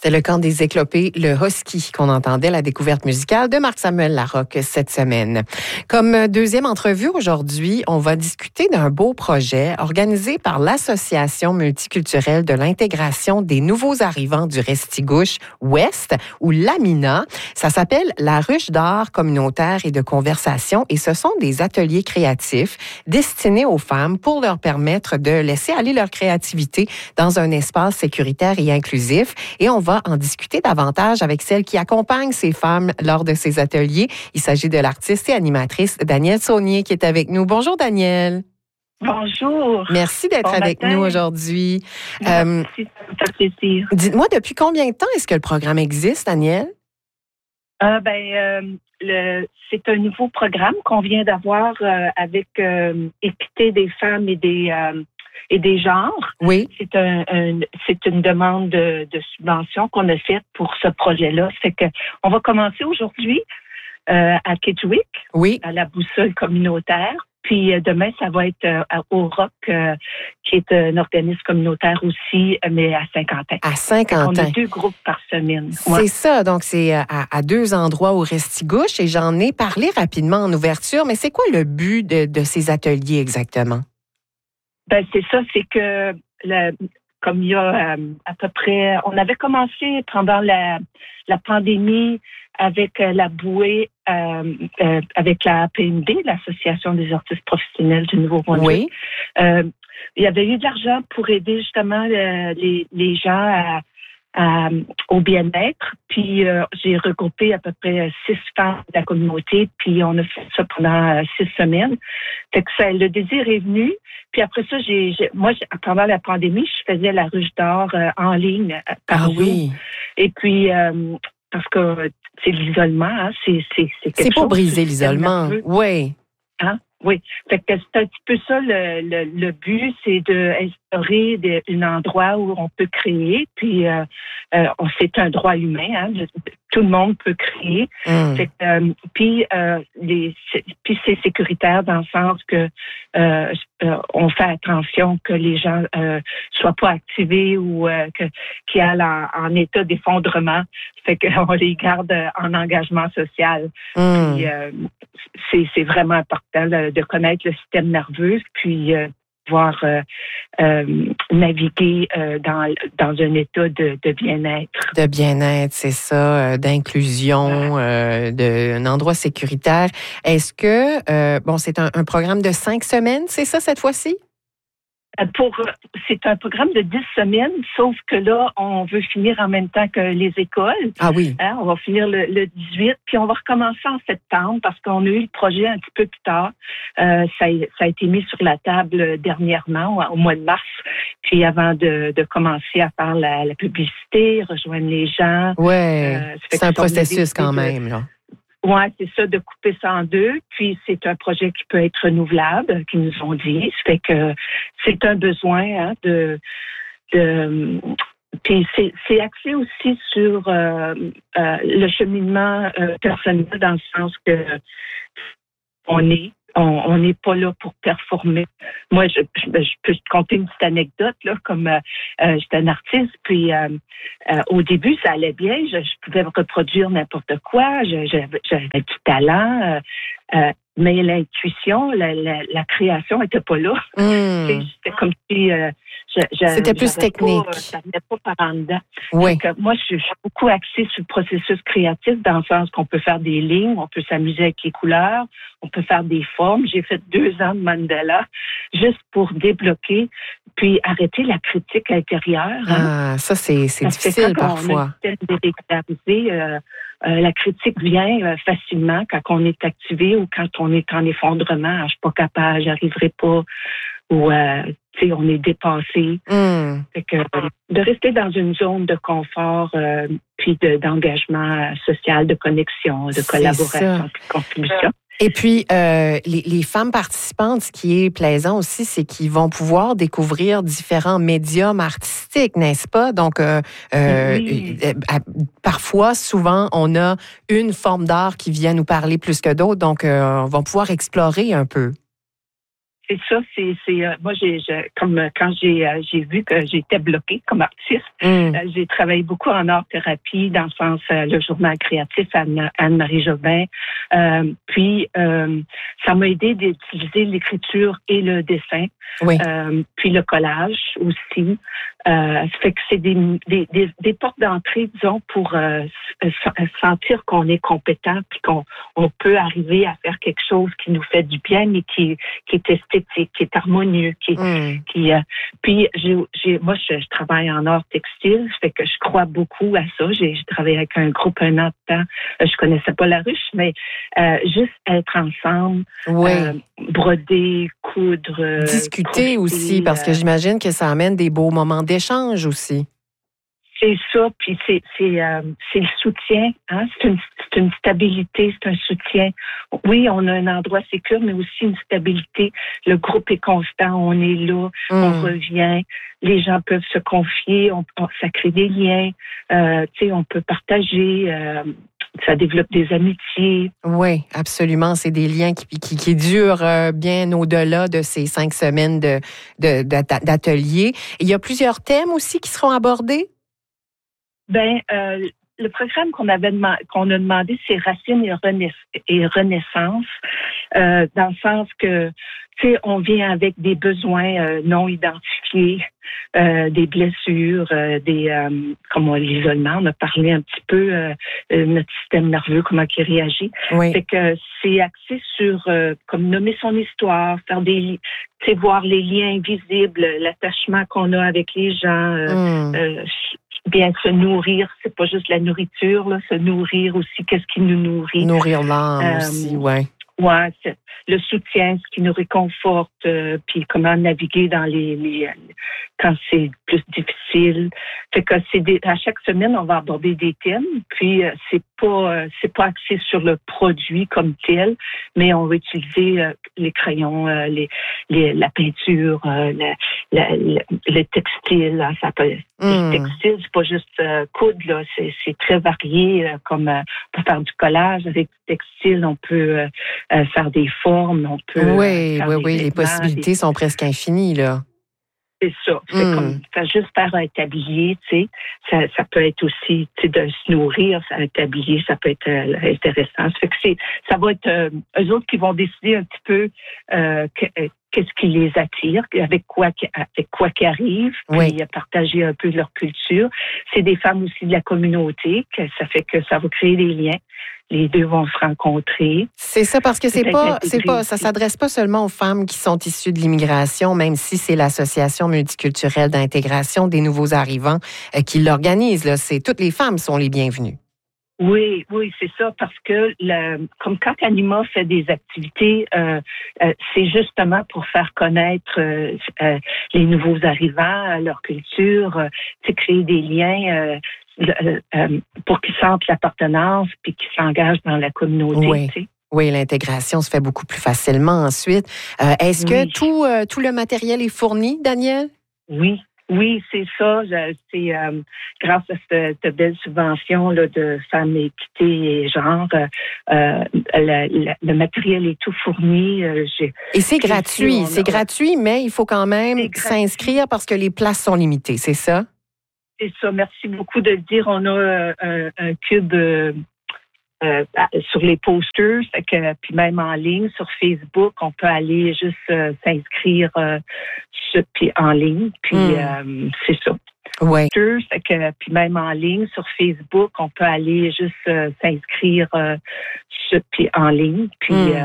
C'était le Camp des Éclopés, le Husky, qu'on entendait, la découverte musicale de Marc-Samuel Larocque cette semaine. Comme deuxième entrevue aujourd'hui, on va discuter d'un beau projet organisé par l'Association multiculturelle de l'intégration des nouveaux arrivants du Restigouche Ouest, ou l'AMINA. Ça s'appelle la Ruche d'art communautaire et de conversation, et ce sont des ateliers créatifs destinés aux femmes pour leur permettre de laisser aller leur créativité dans un espace sécuritaire et inclusif. Et on va en discuter davantage avec celle qui accompagne ces femmes lors de ces ateliers. Il s'agit de l'artiste et animatrice Danielle Saunier qui est avec nous. Bonjour Danielle. Bonjour. Merci d'être avec nous aujourd'hui. Merci, ça me fait plaisir. Dites-moi, depuis combien de temps est-ce que le programme existe, Danielle? C'est un nouveau programme qu'on vient d'avoir avec Équité des femmes et des genres. Oui. C'est une demande de subvention qu'on a faite pour ce projet-là. C'est que on va commencer aujourd'hui à Kedgewick, oui, à la boussole communautaire. Puis demain, ça va être au ROC, qui est un organisme communautaire aussi, mais à Saint-Quentin. À Saint-Quentin. On a 2 groupes par semaine. C'est ça, donc c'est à 2 endroits au Restigouche, et j'en ai parlé rapidement en ouverture, mais c'est quoi le but de ces ateliers exactement? C'est ça, c'est que comme il y a à peu près, on avait commencé pendant la pandémie avec la bouée, avec la APND, l'Association des artistes professionnels du Nouveau-Brunswick. Oui. Il y avait eu de l'argent pour aider justement les gens au bien-être. Puis j'ai regroupé à peu près 6 femmes de la communauté, puis on a fait ça pendant 6 semaines. Fait que le désir est venu. Puis après ça, moi, pendant la pandémie, je faisais la ruche d'art en ligne par Zoom. Oui. Et puis parce que c'est l'isolement, hein, c'est quelque chose. C'est pour briser l'isolement, oui. Hein? Oui. Fait que c'est un petit peu ça le but, c'est d'instaurer un endroit où on peut créer. Puis c'est un droit humain, hein, tout le monde peut créer. Fait que, puis c'est sécuritaire dans le sens que on fait attention que les gens soient pas activés ou qui aillent en état d'effondrement. Fait qu'on les garde en engagement social. Puis c'est vraiment important de connaître le système nerveux, puis pouvoir naviguer dans un état de bien-être. De bien-être, c'est ça, d'inclusion, d'un endroit sécuritaire. Est-ce que, c'est un programme de 5 semaines, c'est ça cette fois-ci? C'est un programme de 10 semaines, sauf que là, on veut finir en même temps que les écoles. Ah oui. Hein, on va finir le 18, puis on va recommencer en septembre parce qu'on a eu le projet un petit peu plus tard. Ça a été mis sur la table dernièrement, au mois de mars, puis avant de commencer à faire la publicité, rejoindre les gens. Oui, c'est un processus quand même, là. Oui, c'est ça, de couper ça en 2. Puis, c'est un projet qui peut être renouvelable, qu'ils nous ont dit. Ça fait que c'est un besoin Puis, c'est axé aussi sur le cheminement personnel, dans le sens que on n'est pas là pour performer. Moi, je peux te conter une petite anecdote, là, comme j'étais un artiste, puis au début, ça allait bien, je pouvais reproduire n'importe quoi, j'avais du talent, mais l'intuition, la création était pas là. C'était comme si c'était plus technique. Ça venait pas par en dedans. Oui. Donc, moi, je suis beaucoup axée sur le processus créatif, dans le sens qu'on peut faire des lignes, on peut s'amuser avec les couleurs, on peut faire des formes. J'ai fait 2 ans de mandala juste pour débloquer, puis arrêter la critique intérieure. Ah, ça, c'est difficile parfois. La critique vient facilement quand on est activé ou quand on est en effondrement. Je suis pas capable, j'arriverai pas, ou on est dépassé. Fait que, de rester dans une zone de confort, puis d'engagement social, de connexion, de collaboration, puis de contribution. Et puis, les femmes participantes, ce qui est plaisant aussi, c'est qu'ils vont pouvoir découvrir différents médiums artistiques, n'est-ce pas? Donc, parfois, souvent, on a une forme d'art qui vient nous parler plus que d'autres, donc on va pouvoir explorer un peu. C'est ça, moi comme quand j'ai vu que j'étais bloquée comme artiste, j'ai travaillé beaucoup en art-thérapie dans le sens le journal créatif Anne-Marie Jobin. Puis ça m'a aidé d'utiliser l'écriture et le dessin. Oui. Puis le collage aussi. Ça fait que c'est des portes d'entrée, disons, pour sentir qu'on est compétent puis qu'on peut arriver à faire quelque chose qui nous fait du bien, mais qui est esthétique, qui est harmonieux, puis moi je travaille en art textile, ça fait que je crois beaucoup à ça. J'ai travaillé avec un groupe un an de temps. Je connaissais pas la ruche, mais juste être ensemble, broder, coudre, discuter crocheter, aussi, parce que j'imagine que ça amène des beaux moments d'échange aussi. C'est ça, puis c'est le soutien, hein? C'est une stabilité, c'est un soutien. Oui, on a un endroit sécure, mais aussi une stabilité. Le groupe est constant, on est là, on revient, les gens peuvent se confier, ça crée des liens, on peut partager. Ça développe des amitiés. Oui, absolument. C'est des liens qui durent bien au-delà de ces 5 semaines d'atelier. Il y a plusieurs thèmes aussi qui seront abordés? Le programme qu'on a demandé, c'est Racines et Renaissance, dans le sens que, on vient avec des besoins non identifiés, des blessures, comme l'isolement, on a parlé un petit peu, notre système nerveux, comment il réagit. Oui. Fait que c'est axé sur, comme nommer son histoire, faire voir les liens visibles, l'attachement qu'on a avec les gens, bien se nourrir, c'est pas juste la nourriture, là, se nourrir aussi, qu'est-ce qui nous nourrit. Nourrir l'âme aussi, oui. Ouais, c'est le soutien, ce qui nous réconforte, puis comment naviguer dans quand c'est plus difficile. Fait que à chaque semaine, on va aborder des thèmes, puis c'est pas axé sur le produit comme tel, mais on va utiliser les crayons, la peinture, le textile. Là, ça peut le textile, c'est pas juste coudre, là, c'est très varié. Comme pour faire du collage avec du textile, on peut faire des formes, on peut. Oui, les possibilités sont presque infinies, là. C'est ça. C'est comme juste faire un tablier, ça peut être aussi, de se nourrir, un tablier, ça peut être intéressant. Ça fait que ça va être eux autres qui vont décider un petit peu qu'est-ce qui les attire, avec quoi qui arrive, puis partager un peu leur culture. C'est des femmes aussi de la communauté, que ça fait que ça va créer des liens. Les deux vont se rencontrer. C'est ça, parce que ça s'adresse pas seulement aux femmes qui sont issues de l'immigration, même si c'est l'Association multiculturelle d'intégration des nouveaux arrivants qui l'organise. Là, toutes les femmes sont les bienvenues. Oui, c'est ça, parce que comme quand Anima fait des activités, c'est justement pour faire connaître les nouveaux arrivants, leur culture, créer des liens pour qu'ils sentent l'appartenance puis qu'ils s'engagent dans la communauté. Oui, l'intégration se fait beaucoup plus facilement ensuite. Est-ce que tout le matériel est fourni, Danielle? Oui, c'est ça. C'est grâce à cette belle subvention là, de Femmes, Équité et Genre, le matériel est tout fourni. Et c'est gratuit. C'est gratuit, mais il faut quand même s'inscrire parce que les places sont limitées, c'est ça? C'est ça. Merci beaucoup de le dire. On a un cube sur les posters, puis même en ligne sur Facebook, on peut aller juste s'inscrire puis en ligne, puis c'est ça. Oui. Puis même en ligne sur Facebook, on peut aller juste s'inscrire puis en ligne, puis